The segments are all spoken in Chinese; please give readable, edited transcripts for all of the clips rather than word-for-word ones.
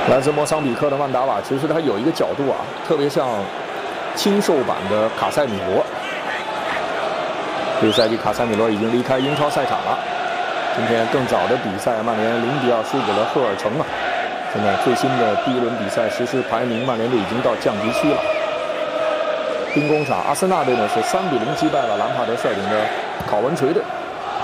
来自莫桑比克的曼达瓦，其实他有一个角度啊，特别像轻瘦版的卡塞米罗。这个赛季卡塞米罗已经离开英超赛场了。今天更早的比赛，曼联0-2输给了赫尔城啊。现在最新的第一轮比赛实时排名，曼联队已经到降级区了。兵工厂阿森纳队呢是3-0击败了兰帕德率领的考文垂队。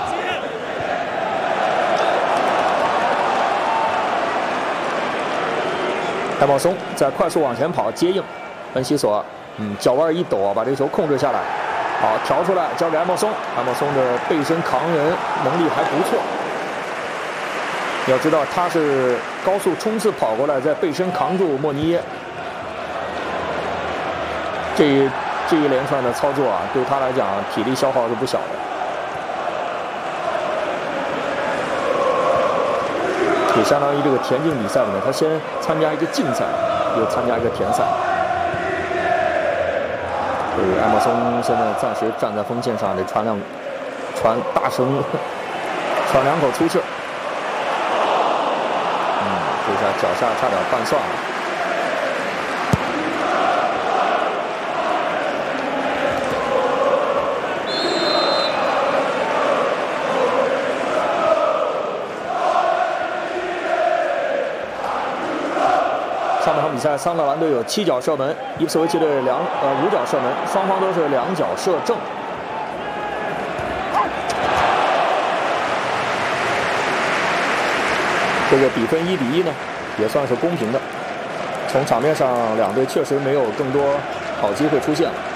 艾莫松在快速往前跑接应，恩西索脚腕一抖，把这球控制下来，好调出来交给艾莫松，艾莫松的背身扛人能力还不错。要知道他是高速冲刺跑过来，在背身扛住莫尼耶。这一连串的操作啊，对他来讲体力消耗是不小的。也相当于这个田径比赛里面，他先参加一个竞赛，又参加一个田赛。所以艾莫松现在暂时站在锋线上，得喘大声喘2口粗气儿。这下脚下差点拌蒜了。上半场比赛，桑德兰队有7脚射门，伊普斯维奇队5脚射门，双方都是2脚射正。这个比分1-1呢，也算是公平的。从场面上，两队确实没有更多好机会出现了。